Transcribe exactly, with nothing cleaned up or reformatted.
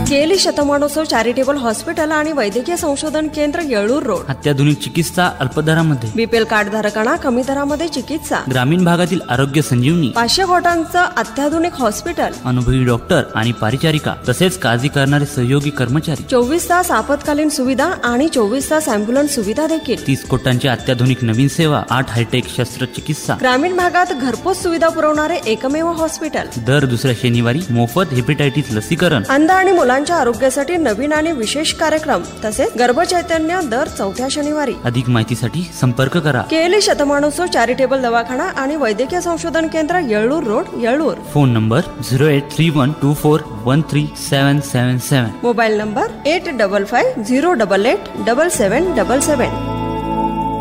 केली शतमानोत्सव charitable hospital आणि वैद्यकीय संशोधन केंद्र येळूर रोड. अत्याधुनिक चिकित्सा अल्पदरामध्ये. बीपीएल कार्ड धारकांना कमी दरामध्ये चिकित्सा. ग्रामीण भागातील आरोग्य संजीवनी. पाचशे कोटांचं अत्याधुनिक हॉस्पिटल. अनुभवी डॉक्टर आणि परिचारिका तसेच काळजी करणारे सहयोगी कर्मचारी. चोवीस तास आपत्कालीन सुविधा आणि चोवीस तास अँब्युलन्स सुविधा देखील. तीस कोटांची अत्याधुनिक नवीन सेवा. आठ हायटेक शस्त्रचिकित्सा. ग्रामीण भागात घरपोच सुविधा पुरवणारे एकमेव हॉस्पिटल. दर दुसऱ्या शनिवारी मोफत हेपेटायटिस लसीकरण. अंध आणि मुलांच्या आरोग्यासाठी नवीन आणि विशेष कार्यक्रम तसेच गर्भचैतन्य दर चौथ्या शनिवारी. अधिक माहितीसाठी संपर्क करा. केली शतमानोत्सव चॅरिटेबल दवाखाना आणि वैद्यकीय संशोधन केंद्र येळूर road येळूर. Phone number zero eight three one two four one three सेवन सेवन सेवन. Mobile number eight double five zero double eight double सेवन डबल सेवन.